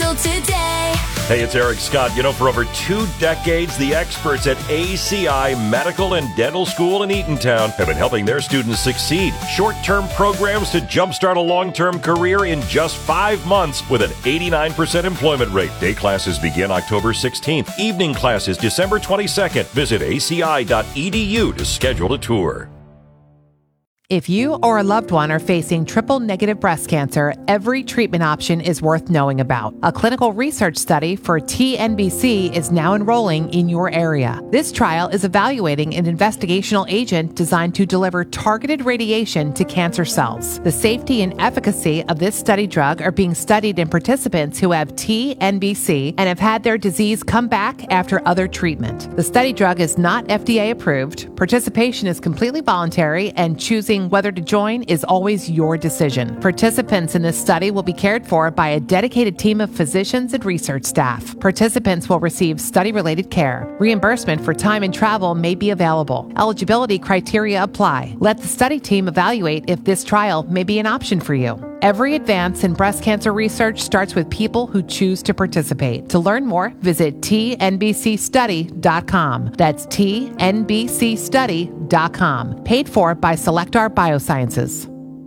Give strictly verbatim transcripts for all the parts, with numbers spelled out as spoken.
Dental today. Hey, it's Eric Scott. You know, for over two decades, the experts at A C I Medical and Dental School in Eatontown have been helping their students succeed. Short-term programs to jumpstart a long-term career in just five months with an eighty-nine percent employment rate. Day classes begin October sixteenth. Evening classes December twenty-second. Visit A C I dot E D U to schedule a tour. If you or a loved one are facing triple-negative breast cancer, every treatment option is worth knowing about. A clinical research study for T N B C is now enrolling in your area. This trial is evaluating an investigational agent designed to deliver targeted radiation to cancer cells. The safety and efficacy of this study drug are being studied in participants who have T N B C and have had their disease come back after other treatment. The study drug is not F D A approved. Participation is completely voluntary, and choosing whether to join is always your decision. Participants in this study will be cared for by a dedicated team of physicians and research staff. Participants will receive study-related care. Reimbursement for time and travel may be available. Eligibility criteria apply. Let the study team evaluate if this trial may be an option for you. Every advance in breast cancer research starts with people who choose to participate. To learn more, visit T N B C study dot com. That's T N B C study dot com. Paid for by Selectar Biosciences.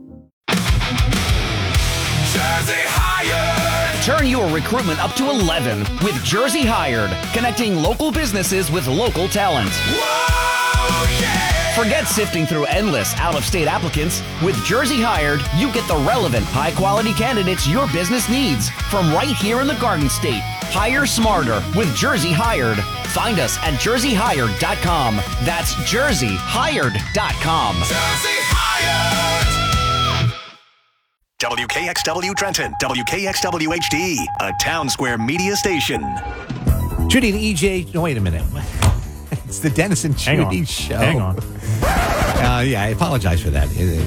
Jersey Hired. Turn your recruitment up to eleven with Jersey Hired, connecting local businesses with local talent. Whoa, yeah. Forget sifting through endless out-of-state applicants. With Jersey Hired, you get the relevant, high-quality candidates your business needs from right here in the Garden State. Hire smarter with Jersey Hired. Find us at jersey hired dot com. That's jersey hired dot com. Jersey Hired! W K X W Trenton, W K X W H D, a Town Square media station. Judy and E J, no, wait a minute. It's the Dennis and Judy show. Hang on. Uh, yeah, I apologize for that.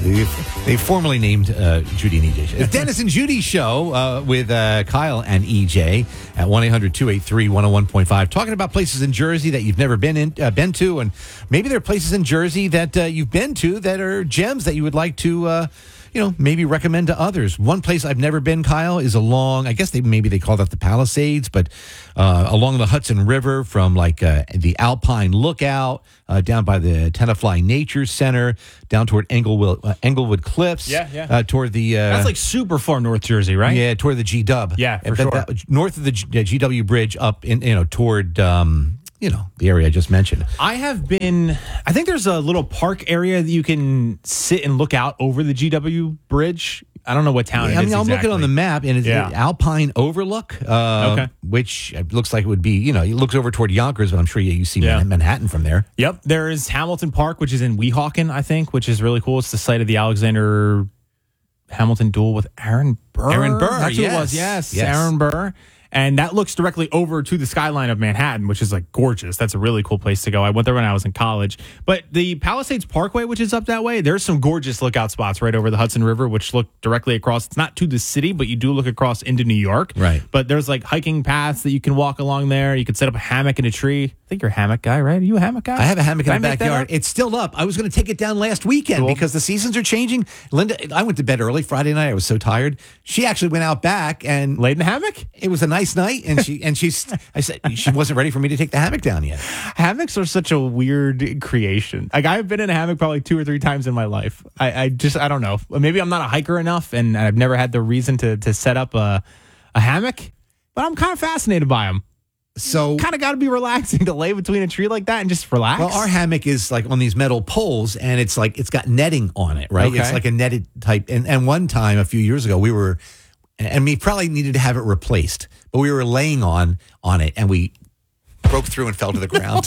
They formally named uh, Judy and E J. It's Dennis and Judy show uh, with uh, Kyle and E J at one eight hundred two eight three one oh one point five. Talking about places in Jersey that you've never been in, uh, been to, and maybe there are places in Jersey that uh, you've been to that are gems that you would like to, uh, you know, maybe recommend to others. One place I've never been, Kyle, is along, I guess they maybe they call that the Palisades, but uh, along the Hudson River from like uh, the Alpine Lookout uh, down by the Tenafly Nature Center, down toward Englewood, uh, Englewood Cliffs. Yeah, yeah. Uh, toward the... Uh, That's like super far North Jersey, right? Yeah, toward the G-Dub. Yeah, for Uh, sure. that- that- north of the G- uh, G W Bridge up in, you know, toward... Um, you know, the area I just mentioned. I have been, I think there's a little park area that you can sit and look out over the G W Bridge. I don't know what town Yeah, it I is mean, I'm exactly. looking on the map, and it's Yeah. the Alpine Overlook, uh, Okay. which looks like it would be, you know, it looks over toward Yonkers, but I'm sure you, you see Yeah. Man- Manhattan from there. Yep. There is Hamilton Park, which is in Weehawken, I think, which is really cool. It's the site of the Alexander Hamilton duel with Aaron Burr. Aaron Burr, That's who it yes. was. Yes, Yes. Aaron Burr. And that looks directly over to the skyline of Manhattan, which is like gorgeous. That's a really cool place to go. I went there when I was in college. But the Palisades Parkway, which is up that way, there's some gorgeous lookout spots right over the Hudson River, which look directly across. It's not to the city, but you do look across into New York. Right. But there's like hiking paths that you can walk along there. You could set up a hammock in a tree. I think you're a hammock guy, right? Are you a hammock guy? I have a hammock Did I in the make that backyard. up? It's still up. I was going to take it down last weekend Cool. because the seasons are changing. Linda, I went to bed early Friday night. I was so tired. She actually went out back and Laid in the hammock? it was a nice night. And she and she's. I said she wasn't ready for me to take the hammock down yet. Hammocks are such a weird creation. Like I've been in a hammock probably two or three times in my life. I, I just I don't know. Maybe I'm not a hiker enough, and I've never had the reason to to set up a a hammock. But I'm kind of fascinated by them. So Kind of got to be relaxing to lay between a tree like that and just relax. well, our hammock is like on these metal poles, and it's like it's got netting on it, right? Okay. It's like a netted type. And and one time a few years ago, we were, and we probably needed to have it replaced, but we were laying on on it, and we broke through and fell to the ground.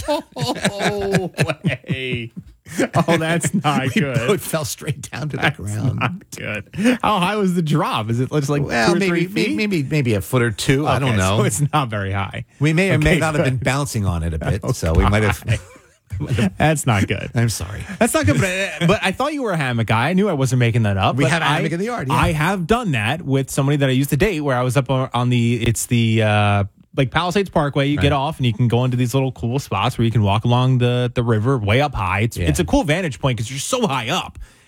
oh way! Oh, that's not we good. both fell straight down to the That's ground. not good. How high was the drop? Is it just like Well, two or maybe, three feet? maybe maybe maybe a foot or two. I don't Okay, know. So it's not very high. We may or may Okay, not have been good. bouncing on it a bit, Oh, so we might have. That's not good. I'm sorry. That's not good, but, but I thought you were a hammock guy. I knew I wasn't making that up. We but have a I- hammock in the yard, yeah. I have done that with somebody that I used to date, where I was up on, on the it's the uh, like Palisades Parkway. You Right. get off and you can go into these little cool spots where you can walk along the the river way up high. It's Yeah. it's a cool vantage point because you're so high up.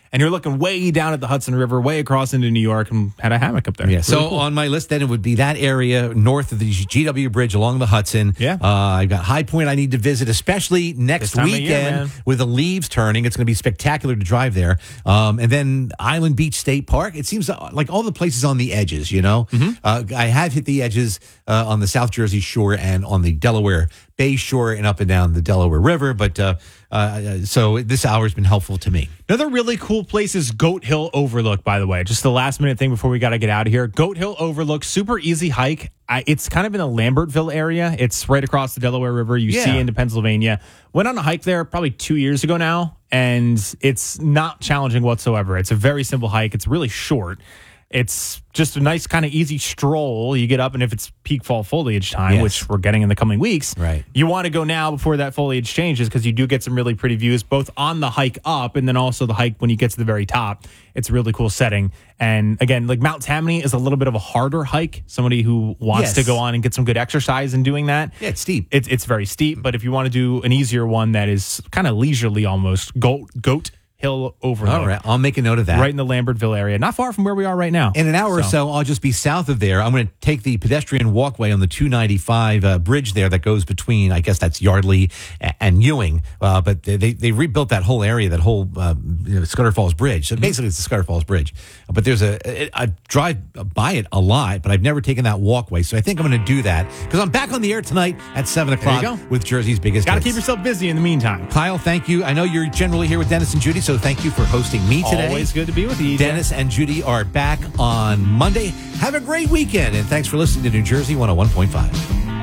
and you're looking way down at the Hudson River, way across into New York, and had a hammock up there. Yeah. Really So cool. on my list, then it would be that area north of the G W Bridge along the Hudson. Yeah. Uh, I've got High Point I need to visit, especially next This time of year, weekend man. with the leaves turning. It's going to be spectacular to drive there. Um, and then Island Beach State Park. It seems like all the places on the edges, you know. Mm-hmm. Uh, I have hit the edges uh, on the South Jersey shore and on the Delaware Bay shore and up and down the Delaware River. But uh, uh, so this hour has been helpful to me. Another really cool place is Goat Hill Overlook, by the way. Just the last minute thing before we got to get out of here. Goat Hill Overlook, super easy hike. I, it's kind of in the Lambertville area. It's right across the Delaware River. You Yeah. see into Pennsylvania. Went on a hike there probably two years ago now, and it's not challenging whatsoever. It's a very simple hike. It's really short. It's just a nice kind of easy stroll. You get up, and if it's peak fall foliage time, Yes. which we're getting in the coming weeks, Right. you want to go now before that foliage changes because you do get some really pretty views, both on the hike up and then also the hike when you get to the very top. It's a really cool setting. And again, like Mount Tammany is a little bit of a harder hike. Somebody who wants Yes. to go on and get some good exercise in doing that. Yeah, it's steep. It's, it's very steep. But if you want to do an easier one that is kind of leisurely almost, Goat, Goat Hill Overlook. All right. I'll make a note of that. Right in the Lambertville area. Not far from where we are right now. In an hour or so, I'll just be south of there. I'm going to take the pedestrian walkway on the two ninety-five uh, bridge there that goes between, I guess that's Yardley and, and Ewing. Uh, but they, they they rebuilt that whole area, that whole uh, you know, Scudder Falls Bridge. So basically, it's the Scudder Falls Bridge. But there's a, a, I drive by it a lot, but I've never taken that walkway. So I think I'm going to do that because I'm back on the air tonight at seven o'clock go. with Jersey's Biggest Got to Hits. keep yourself busy in the meantime. Kyle, thank you. I know you're generally here with Dennis and Judy, so thank you for hosting me today. Always good to be with you, E J. Dennis and Judy are back on Monday. Have a great weekend, and thanks for listening to New Jersey one oh one point five.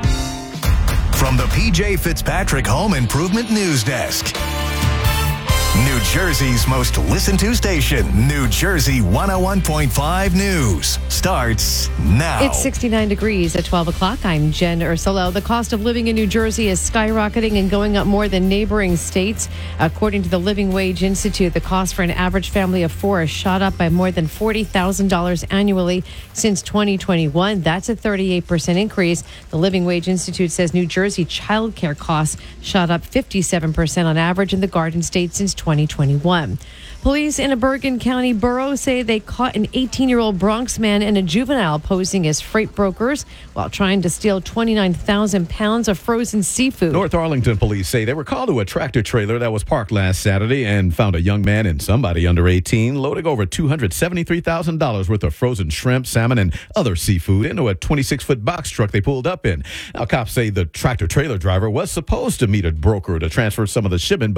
From the P J Fitzpatrick Home Improvement News Desk. New Jersey's most listened to station, New Jersey one oh one point five News, starts now. It's sixty-nine degrees at twelve o'clock. I'm Jen Ursulo. The cost of living in New Jersey is skyrocketing and going up more than neighboring states. According to the Living Wage Institute, the cost for an average family of four has shot up by more than forty thousand dollars annually since twenty twenty-one. That's a thirty-eight percent increase. The Living Wage Institute says New Jersey child care costs shot up fifty-seven percent on average in the Garden State since twenty twenty-one. Police in a Bergen County borough say they caught an eighteen-year-old Bronx man and a juvenile posing as freight brokers while trying to steal twenty-nine thousand pounds of frozen seafood. North Arlington police say they were called to a tractor trailer that was parked last Saturday and found a young man and somebody under eighteen loading over two hundred seventy-three thousand dollars worth of frozen shrimp, salmon, and other seafood into a twenty-six foot box truck they pulled up in. Now, cops say the tractor trailer driver was supposed to meet a broker to transfer some of the shipment, but